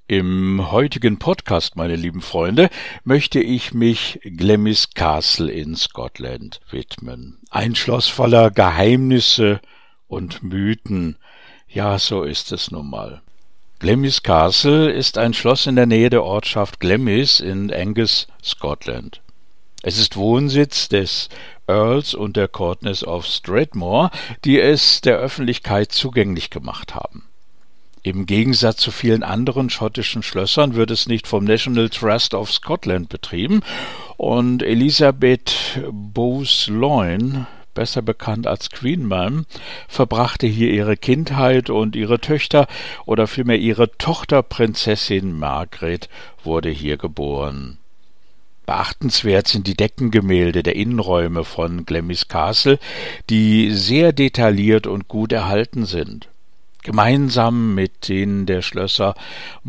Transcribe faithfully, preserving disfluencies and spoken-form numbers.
Im heutigen Podcast, meine lieben Freunde, möchte ich mich Glamis Castle in Scotland widmen. Ein Schloss voller Geheimnisse und Mythen. Ja, so ist es nun mal. Glamis Castle ist ein Schloss in der Nähe der Ortschaft Glamis in Angus, Scotland. Es ist Wohnsitz des Earls und der Countess of Strathmore, die es der Öffentlichkeit zugänglich gemacht haben. Im Gegensatz zu vielen anderen schottischen Schlössern wird es nicht vom National Trust of Scotland betrieben und Elisabeth Bowes-Lyon, besser bekannt als Queen Mum, verbrachte hier ihre Kindheit und ihre Töchter oder vielmehr ihre Tochterprinzessin Margaret wurde hier geboren. Beachtenswert sind die Deckengemälde der Innenräume von Glamis Castle, die sehr detailliert und gut erhalten sind. Gemeinsam mit denen der Schlösser